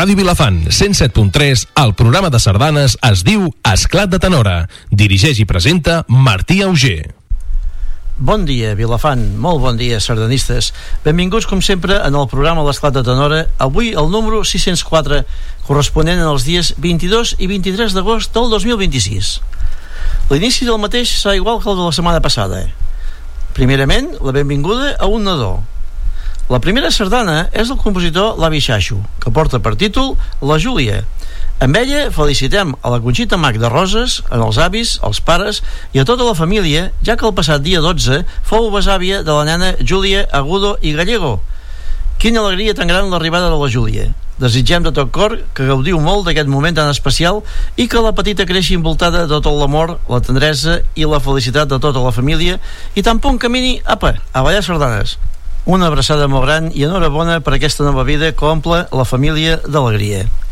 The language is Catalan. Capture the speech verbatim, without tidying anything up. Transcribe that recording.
Ràdio Vilafant, cent set punt tres, el programa de sardanes es diu Esclat de Tenora. Dirigeix i presenta Martí Auger. Bon dia, Vilafant. Molt bon dia, sardanistes. Benvinguts, com sempre, en el programa L'Esclat de Tenora. Avui el número sis-cents quatre, corresponent als dies vint-i-dos i vint-i-tres d'agost del dos mil vint-i-sis. L'inici del mateix serà igual que el de la setmana passada. Primerament, la benvinguda a un nadó. La primera sardana és del compositor L'avi Xaxo, que porta per títol La Júlia. Amb ella felicitem a la Conxita Mac de Roses, en els avis, els pares i a tota la família, ja que el passat dia dotze fou besàvia de la nena Júlia Agudo i Gallego. Quina alegria tan gran l'arribada de la Júlia. Desitgem de tot cor que gaudiu molt d'aquest moment tan especial i que la petita creixi envoltada de tot l'amor, la tendresa i la felicitat de tota la família, i tan bon camini, apa, a ballar sardanes. Una abraçada molt gran i enhorabona per aquesta nova vida que omple la família d'alegria.